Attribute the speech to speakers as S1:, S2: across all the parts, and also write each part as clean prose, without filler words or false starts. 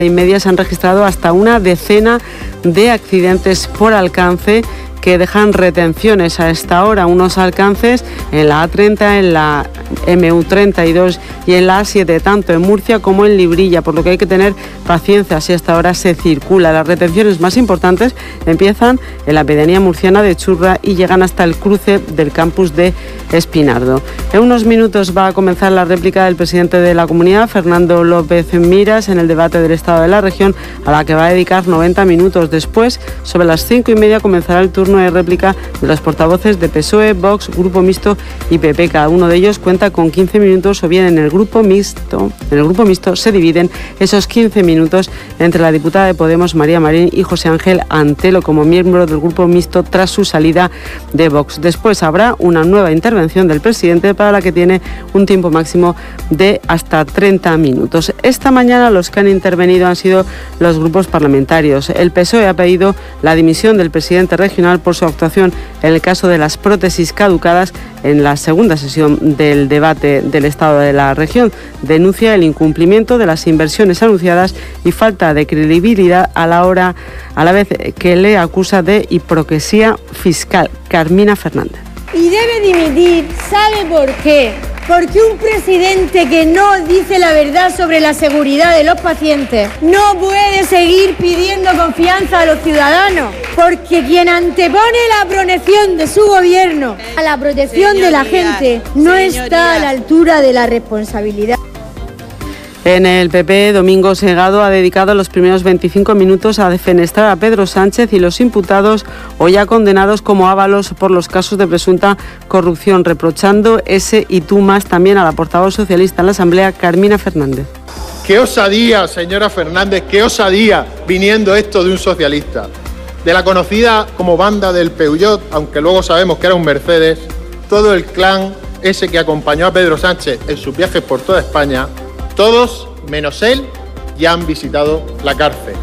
S1: y media se han registrado hasta una decena de accidentes por alcance que dejan retenciones a esta hora, unos alcances en la A30, en la MU32 y en la A7, tanto en Murcia como en Librilla, por lo que hay que tener paciencia si hasta ahora se circula. Las retenciones más importantes empiezan en la pedanía murciana de Churra y llegan hasta el cruce del campus de Espinardo. En unos minutos va a comenzar la réplica del presidente de la Comunidad, Fernando López Miras, en el debate del Estado de la Región, a la que va a dedicar 90 minutos. Después, sobre las 5:30, comenzará el turno de réplica de los portavoces de PSOE, Vox, Grupo Mixto y PP. Cada uno de ellos cuenta con 15 minutos, o bien en el Grupo Mixto se dividen esos 15 minutos entre la diputada de Podemos, María Marín, y José Ángel Antelo como miembro del Grupo Mixto tras su salida de Vox. Después habrá una nueva intervención del presidente para la que tiene un tiempo máximo de hasta 30 minutos. Esta mañana los que han intervenido han sido los grupos parlamentarios. El PSOE ha pedido la dimisión del presidente regional por su actuación en el caso de las prótesis caducadas en la segunda sesión del debate del Estado de la Región. Denuncia el incumplimiento de las inversiones anunciadas y falta de credibilidad a la vez que le acusa de hipocresía fiscal. Carmina Fernández.
S2: Y debe dimitir, ¿sabe por qué? Porque un presidente que no dice la verdad sobre la seguridad de los pacientes no puede seguir pidiendo confianza a los ciudadanos, porque quien antepone la protección de su gobierno a la protección de la gente no está a la altura de la responsabilidad.
S1: En el PP, Domingo Segado ha dedicado los primeros 25 minutos a defenestrar a Pedro Sánchez y los imputados o ya condenados como ávalos por los casos de presunta corrupción, reprochando ese y tú más también a la portavoz socialista en la Asamblea, Carmina Fernández.
S3: ¡Qué osadía, señora Fernández! ¡Qué osadía viniendo esto de un socialista! De la conocida como banda del Peugeot, aunque luego sabemos que era un Mercedes, todo el clan ese que acompañó a Pedro Sánchez en sus viajes por toda España, todos, menos él, ya han visitado la cárcel.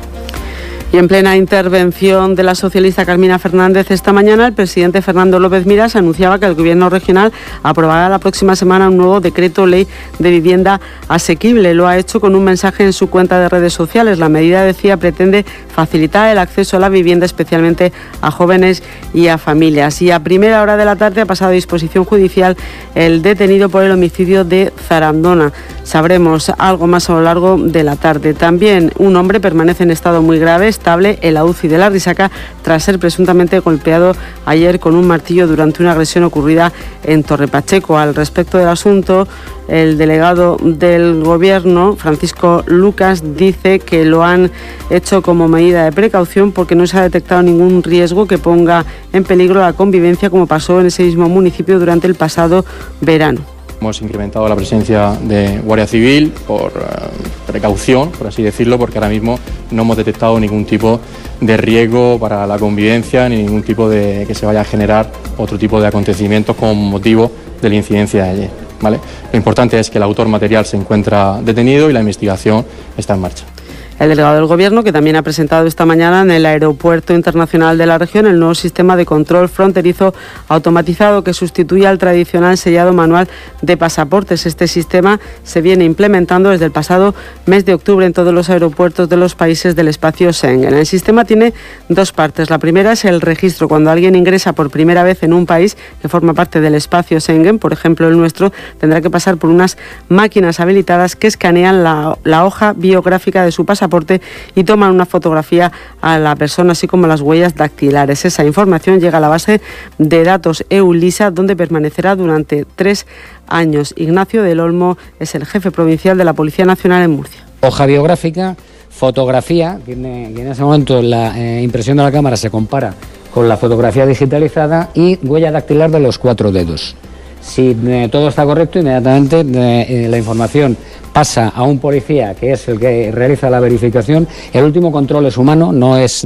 S1: Y en plena intervención de la socialista Carmina Fernández esta mañana, el presidente Fernando López Miras anunciaba que el Gobierno regional aprobará la próxima semana un nuevo decreto ley de vivienda asequible. Lo ha hecho con un mensaje en su cuenta de redes sociales. La medida, decía, pretende facilitar el acceso a la vivienda, especialmente a jóvenes y a familias. Y a primera hora de la tarde ha pasado a disposición judicial el detenido por el homicidio de Zarandona. Sabremos algo más a lo largo de la tarde. También un hombre permanece en estado muy grave, estable, en la UCI de la Risaca, tras ser presuntamente golpeado ayer con un martillo durante una agresión ocurrida en Torrepacheco. Al respecto del asunto, el delegado del Gobierno, Francisco Lucas, dice que lo han hecho como medida de precaución porque no se ha detectado ningún riesgo que ponga en peligro la convivencia, como pasó en ese mismo municipio durante el pasado verano.
S4: Hemos incrementado la presencia de Guardia Civil por precaución, por así decirlo, porque ahora mismo no hemos detectado ningún tipo de riesgo para la convivencia ni ningún tipo de que se vaya a generar otro tipo de acontecimientos con motivo de la incidencia de ayer, ¿vale? Lo importante es que el autor material se encuentra detenido y la investigación está en marcha.
S1: El delegado del Gobierno, que también ha presentado esta mañana en el Aeropuerto Internacional de la Región el nuevo sistema de control fronterizo automatizado que sustituye al tradicional sellado manual de pasaportes. Este sistema se viene implementando desde el pasado mes de octubre en todos los aeropuertos de los países del espacio Schengen. El sistema tiene dos partes. La primera es el registro. Cuando alguien ingresa por primera vez en un país que forma parte del espacio Schengen, por ejemplo el nuestro, tendrá que pasar por unas máquinas habilitadas que escanean la hoja biográfica de su pasaporte y toman una fotografía a la persona, así como las huellas dactilares. Esa información llega a la base de datos EULISA, donde permanecerá durante 3 años. Ignacio del Olmo es el jefe provincial de la Policía Nacional en Murcia.
S5: Hoja biográfica, fotografía, que en ese momento la impresión de la cámara se compara con la fotografía digitalizada, y huella dactilar de los 4 dedos. Si todo está correcto, inmediatamente la información pasa a un policía, que es el que realiza la verificación. El último control es humano, no es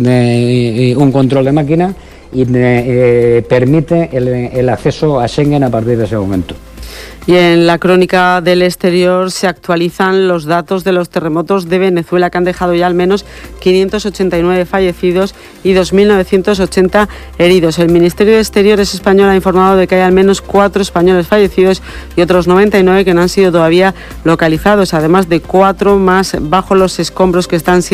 S5: un control de máquina, y permite el acceso a Schengen a partir de ese momento.
S1: Y en la crónica del exterior se actualizan los datos de los terremotos de Venezuela, que han dejado ya al menos 589 fallecidos y 2.980 heridos. El Ministerio de Exteriores español ha informado de que hay al menos 4 españoles fallecidos y otros 99 que no han sido todavía localizados, además de 4 más bajo los escombros que están siendo